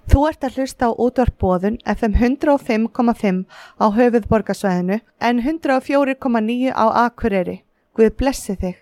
Þú ert að hlusta á útvarp Boðun FM 105,5 á höfuðborgarsvæðinu en 104,9 á Akureyri. Guð blessi þig.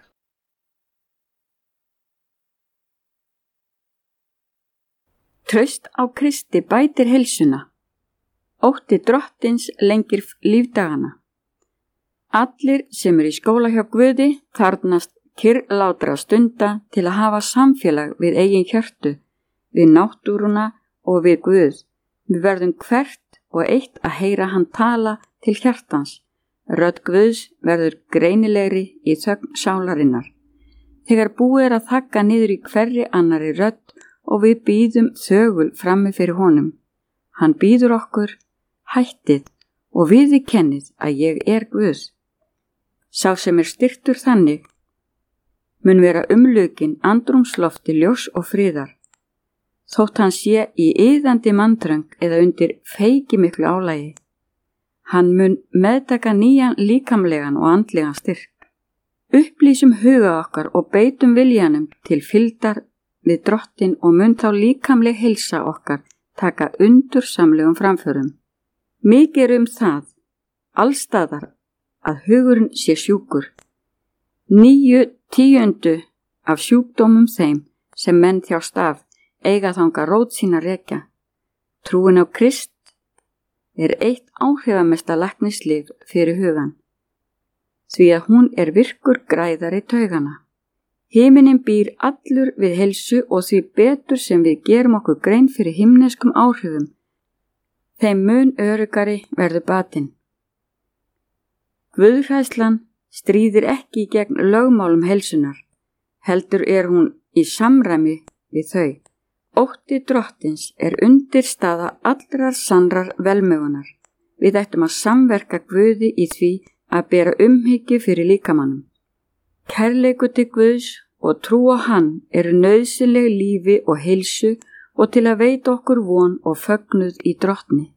Traust á Kristi bætir heilsuna. Ótti drottins lengir lífdagana. Allir sem í skóla hjá Guði þarfnast kyrrlátra stunda til að hafa samfélag við eigin hjörtu, við náttúruna og við Guð. Við verðum hvert og eitt að heyra hann tala til hjartans. Rödd Guðs verður greinilegri í þögn sálarinnar. Þegar búið að þagga niður í hverri annari rödd og við bíðum þögul frammi fyrir honum. Hann bíður okkur, hættið og viðurkennið að ég er Guð. Sá sem styrktur þannig mun vera umlukinn andrúmslofti ljós og friðar. Þótt hann sé í iðandi manndröng eða undir feikimiklu álagi. Hann mun meðtaka nýjan líkamlegan og andlegan styrk. Upplýsum huga okkar og beitum viljanum til fylgdar við drottin og mun þá líkamleg heilsa okkar taka undursamlegum framförum. Mikið það, allstaðar, að hugurinn sé sjúkur. 9/10 af sjúkdómum þeim sem menn þjást af eiga þangað rót sína rekja. Trúin á Krist er eitt áhrifamesta læknislyf fyrir hugan, því að hún er virkur græðari taugana. Himinin býr allur við heilsu og því betur sem við gerum okkur grein fyrir himneskum áhrifum, þeim mun öruggari verður batinn. Guðhræðslan stríðir ekki gegn lögmálum heilsunar, heldur er hún í samræmi við þau. Ótti drottins er undirstaða allrar sannrar velmegunar. Við ættum að samverka Guði í því að bera umhyggju fyrir líkamannum. Kærleikur til Guðs og trú á hann eru nauðsynleg lífi og heilsu og til að veita okkur von og fögnuð í drottni.